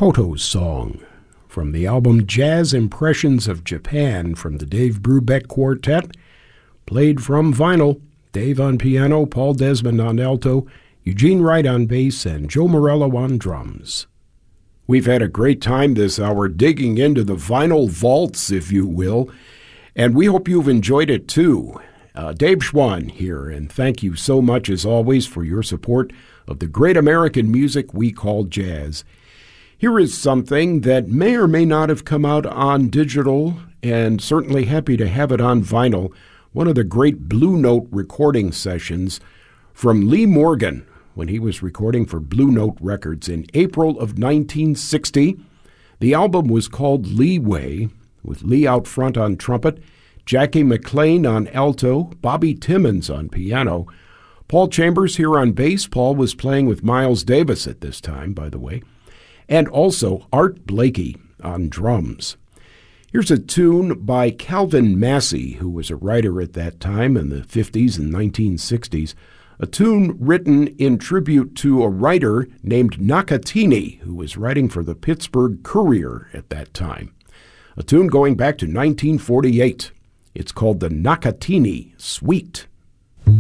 Makoto's Song from the album Jazz Impressions of Japan from the Dave Brubeck Quartet, played from vinyl. Dave on piano, Paul Desmond on alto, Eugene Wright on bass, and Joe Morello on drums. We've had a great time this hour digging into the vinyl vaults, if you will, and we hope you've enjoyed it too. Dave Schwann here, and thank you so much as always for your support of the great American music we call jazz. Here is something that may or may not have come out on digital, and certainly happy to have it on vinyl, one of the great Blue Note recording sessions from Lee Morgan when he was recording for Blue Note Records in April of 1960. The album was called Leeway, with Lee out front on trumpet, Jackie McLean on alto, Bobby Timmons on piano, Paul Chambers here on bass. Paul was playing with Miles Davis at this time, by the way, and also Art Blakey on drums. Here's a tune by Calvin Massey, who was a writer at that time in the 50s and 1960s, a tune written in tribute to a writer named Nakatini, who was writing for the Pittsburgh Courier at that time. A tune going back to 1948. It's called the Nakatini Suite.